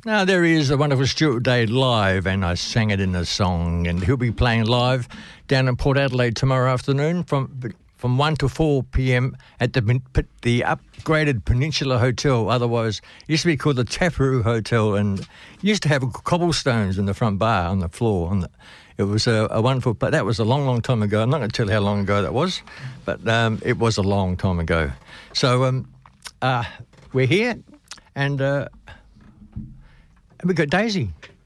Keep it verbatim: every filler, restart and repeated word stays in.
Now, there is a wonderful Stuart Day live, and I sang it in a song, and he'll be playing live down in Port Adelaide tomorrow afternoon from from one to four p.m. at the the upgraded Peninsula Hotel. Otherwise, it used to be called the Taparoo Hotel, and used to have cobblestones in the front bar on the floor. On the, it was a, a wonderful, but that was a long, long time ago. I'm not going to tell you how long ago that was, but um, it was a long time ago. So um, uh, we're here, and uh, we've got Daisy.